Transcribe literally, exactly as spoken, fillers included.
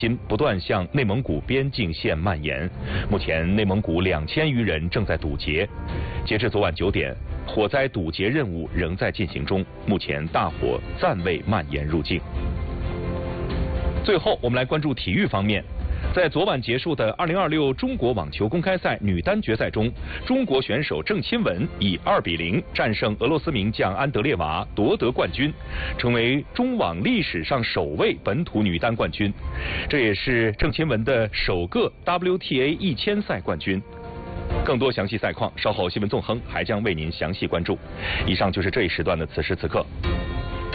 今不断向内蒙古边境线蔓延，目前内蒙古两千余人正在堵截。截至昨晚九点，火灾堵截任务仍在进行中，目前大火暂未蔓延入境。最后，我们来关注体育方面。在昨晚结束的二零二六中国网球公开赛女单决赛中，中国选手郑钦文以二比零战胜俄罗斯名将安德烈娃，夺得冠军，成为中网历史上首位本土女单冠军。这也是郑钦文的首个 W T A 一千赛冠军。更多详细赛况，稍后新闻纵横还将为您详细关注。以上就是这一时段的此时此刻。